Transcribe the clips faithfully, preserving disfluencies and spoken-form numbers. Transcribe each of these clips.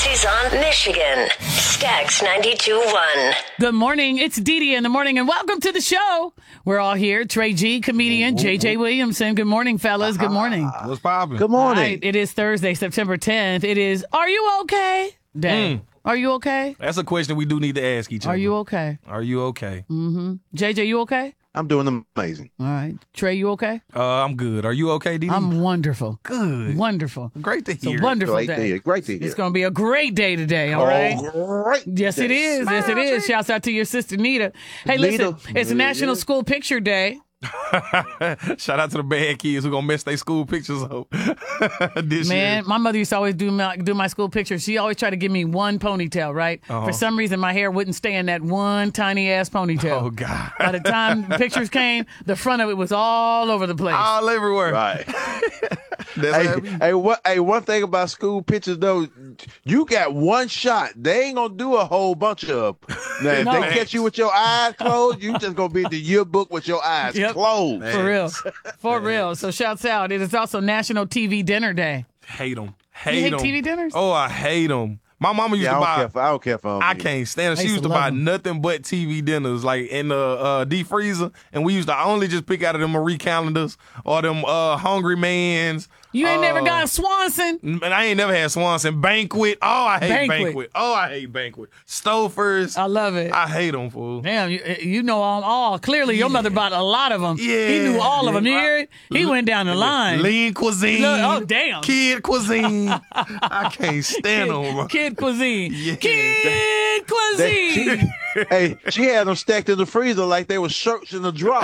Stacy's on Michigan. Stax ninety-two point one. Good morning. It's Dee Dee in the morning, and welcome to the show. We're all here. Trey G, comedian, J J Williamson. Good morning, fellas. Good morning. What's poppin'? Good morning. All right, it is Thursday, September tenth. It is, are you okay? Day. Mm. Are you okay? That's a question we do need to ask each other. Are you okay? Are you okay? Mm-hmm. J J, you okay? I'm doing amazing. All right. Trey, you okay? Uh, I'm good. Are you okay, Dee Dee? I'm wonderful. good. Wonderful. Great to It's a hear. wonderful Great day. to hear. Great to hear. It's going to be a great day today, all right? Oh, great. Yes, it is. Yes, it is. Shouts out to your sister, Nita. Hey, listen, Nita. it's National School Picture Day. Shout out to the bad kids who gonna mess their school pictures up this Man, year. my mother used to always do my, do my school pictures. She always tried to give me one ponytail, right? Uh-huh. For some reason, my hair wouldn't stay in that one tiny-ass ponytail. Oh, God. By the time the pictures came, the front of it was all over the place. All everywhere. Right. That's hey, happy. hey, what? Hey, one thing about school pictures though, you got one shot. They ain't gonna do a whole bunch of. Now, if No. they catch you with your eyes closed, you just gonna be in the yearbook with your eyes Yep. closed. For real. For real. So shouts out. It is also National T V Dinner Day. Hate them. Hate You hate them. T V dinners? Oh, I hate them. My mama used Yeah, I to don't buy. care for. I don't care for. 'em I either. can't stand it. I She used used to to love buy 'em. nothing but T V dinners, like in the uh, deep freezer, and we used to only just pick out of them Marie calendars or them uh, Hungry Man's. You ain't uh, never got Swanson? And I ain't never had Swanson. Banquet. Oh, I hate Banquet. Banquet. Oh, I hate Banquet. Stofers. I love it. I hate them, fool. Damn, you, you know all, all. Clearly, your mother bought a lot of them. Yeah. He knew all of them. You hear it? He went down the line. Lean cuisine. Look, oh, damn. Kid cuisine. I can't stand them, bro. Kid cuisine. Yeah. Kid They- cuisine. she, hey, she had them stacked in the freezer like they were shirts in the drawer.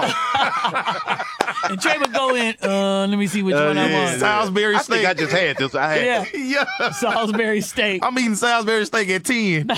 And Trey would go in, uh, let me see which Uh, one I yeah. want. Salisbury I steak. think I just had this. I had. Yeah. yeah. Salisbury steak. I'm eating Salisbury steak at ten.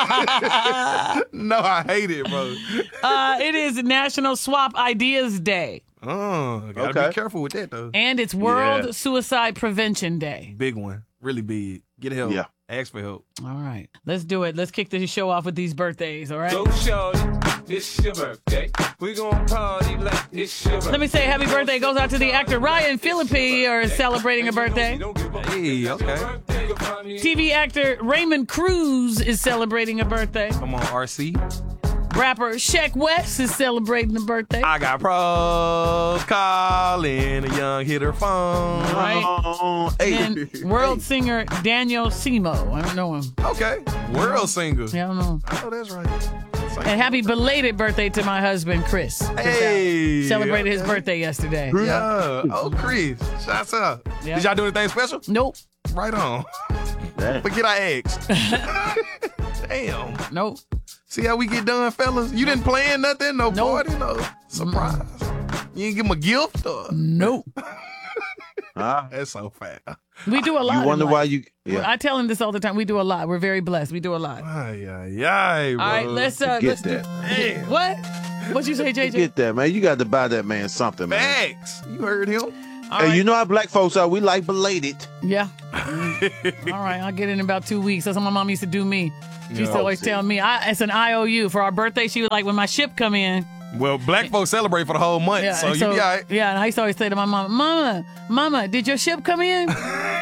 No, I hate it, bro. Uh, it is National Swap Ideas Day. Oh, gotta Okay. be careful with that, though. And it's World Yeah. Suicide Prevention Day. Big one. Really big. Get help. Yeah. Ask for help. All right. Let's do it. Let's kick the show off with these birthdays, all right? Go shorty, it's your birthday. We gon' party like it's your birthday. Let me say happy birthday goes out to the actor Ryan Phillippe, or is celebrating a birthday. Hey, okay. T V actor Raymond Cruz is celebrating a birthday. Come on, R C. Rapper Sheck West is celebrating a birthday. I got pros calling a young hitter phone. Right. Oh, hey. And world singer Daniel Simo. I don't know him. Okay. World singer. Yeah, I don't know. Oh, that's right. And happy belated birthday to my husband, Chris. Hey. Celebrated his okay. birthday yesterday. Yeah. Oh, Chris. Shouts out. Yeah. Did y'all do anything special? Nope. Right on. Damn. Forget I asked. Damn. Nope. See how we get done, fellas? You didn't plan nothing? No Nope. party? No surprise? You didn't give him a gift? Or? Nope. Huh? That's so fat. We do a lot. You in wonder life. why you? Yeah. I tell him this all the time. We do a lot. We're very blessed. We do a lot. Ay, ay, ay, bro. All right, let's uh, Get let's that. do. What? What you say, J J? Get that, man. You got to buy that man something, man. Facts. You heard him. All Hey, right. you know how black folks are. We like belated. Yeah. Mm. All right, I'll get it in about two weeks. That's what my mom used to do me. She used to Yeah. always tell me, I, it's an I O U. For our birthday, she was like, when my ship come in. Well, black folks celebrate for the whole month, Yeah, so and you be all right. Yeah, and I used to always say to my mom, Mama, Mama, did your ship come in?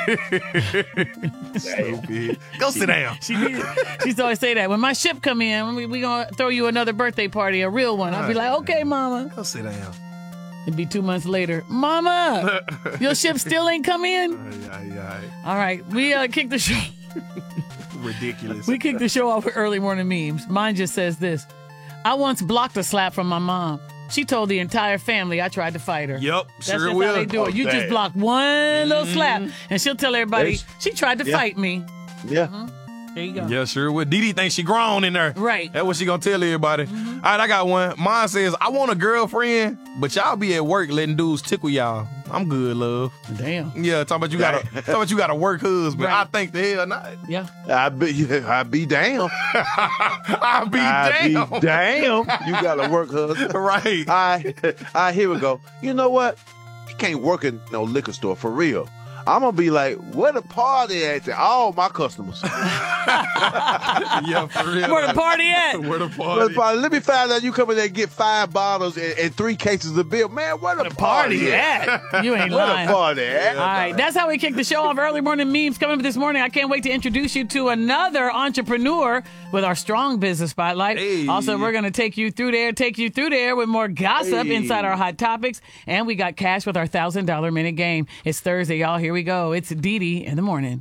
Stupid. Go sit down. She did. She used to always say that. When my ship come in, we, we going to throw you another birthday party, a real one. I'd be like, okay, Mama. Go sit down. It'd be two months later. Mama, your ship still ain't come in? Ay, ay, ay. All right, we uh, kicked the show. Ridiculous. We kicked the show off with early morning memes. Mine just says this. I once blocked a slap from my mom. She told the entire family I tried to fight her. Yep, That's sure just will. how they do it. Oh, You just damn. block one little slap, and she'll tell everybody Yes. she tried to Yeah. fight me. Yeah. There you go. Yeah, sure will. Dee Dee thinks she grown in there. Right. That's what she gonna tell everybody. Mm-hmm. All right, I got one. Mine says, I want a girlfriend, but y'all be at work letting dudes tickle y'all. I'm good, love. Damn. Yeah, talking about you got a talking about you got a work husband. Right. I think the hell not. Yeah. I be, I be damn. I'll be I damn. be damn. You got to work, husband. Right. All right, all right, here we go. You know what? You can't work in no liquor store for real. I'm gonna be like, where the party at? To all my customers. Yeah, for real. Where the party at? Where the Where the party? party? Let me find out you come in there and get five bottles and, and three cases of beer. Man, where the, The party at? You ain't Where lying. the party at? All right, that's how we kick the show off. Early morning memes coming up this morning. I can't wait to introduce you to another entrepreneur with our strong business spotlight. Hey. Also, we're going to take you through there, take you through there with more gossip Hey. inside our hot topics. And we got cash with our one thousand dollars minute game. It's Thursday, y'all. Here we go. It's Dee in the morning.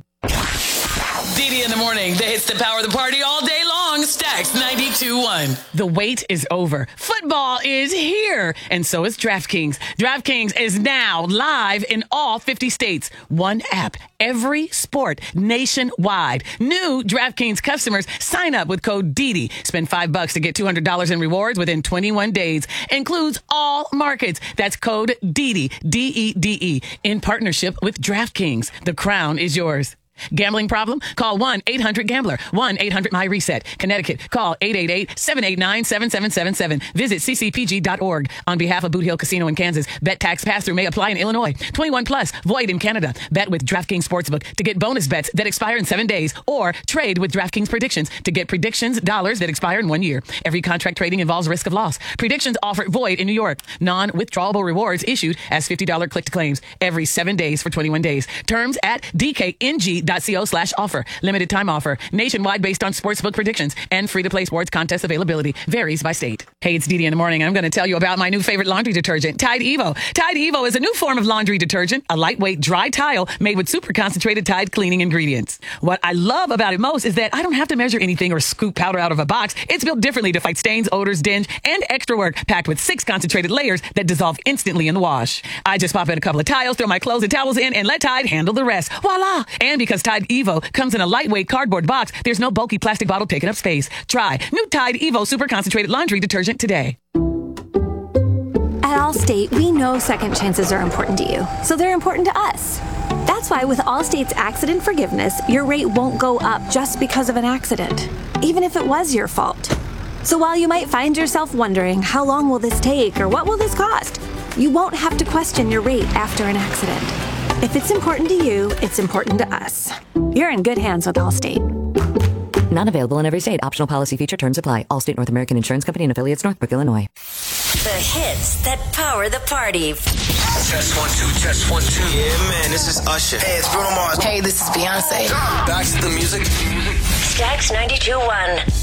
Dee in the morning. The hits that power the party all day long. Stacks ninety-two point one. The wait is over. Football is here. And so is DraftKings. DraftKings is now live in all fifty states. One app, every sport, nationwide. New DraftKings customers sign up with code D D. Spend five bucks to get two hundred dollars in rewards within twenty-one days. Includes all markets. That's code D D, D E D E, in partnership with DraftKings. The crown is yours. Gambling problem? Call one eight hundred gambler. one eight hundred my reset. Connecticut. Call eight eight eight, seven eight nine, seven seven seven seven. Visit c c p g dot org. On behalf of Boot Hill Casino in Kansas, bet tax pass-through may apply in Illinois. twenty-one plus. Void in Canada. Bet with DraftKings Sportsbook to get bonus bets that expire in seven days. Or trade with DraftKings Predictions to get predictions dollars that expire in one year. Every contract trading involves risk of loss. Predictions offer void in New York. Non-withdrawable rewards issued as fifty dollars click to claims every seven days for twenty-one days. Terms at d k n g dot co slash offer. Limited time offer. Nationwide based on sportsbook predictions and free-to-play sports contest availability. Varies by state. Hey, it's Dee in the morning. I'm going to tell you about my new favorite laundry detergent, Tide Evo. Tide Evo is a new form of laundry detergent, a lightweight dry tile made with super concentrated Tide cleaning ingredients. What I love about it most is that I don't have to measure anything or scoop powder out of a box. It's built differently to fight stains, odors, dinge, and extra work, packed with six concentrated layers that dissolve instantly in the wash. I just pop in a couple of tiles, throw my clothes and towels in, and let Tide handle the rest. Voila! And because Tide Evo comes in a lightweight cardboard box, there's no bulky plastic bottle taking up space. Try new Tide Evo Super Concentrated Laundry Detergent today. At Allstate, we know second chances are important to you, so they're important to us. That's why with Allstate's accident forgiveness, your rate won't go up just because of an accident, even if it was your fault. So while you might find yourself wondering, how long will this take or what will this cost? You won't have to question your rate after an accident. If it's important to you, it's important to us. You're in good hands with Allstate. Not available in every state. Optional policy feature terms apply. Allstate North American Insurance Company and affiliates, Northbrook, Illinois. The hits that power the party. Test one, two, test one, two. Yeah, man, this is Usher. Hey, it's Bruno Mars. Hey, this is Beyonce. Back to the music. Stacks ninety-two point one.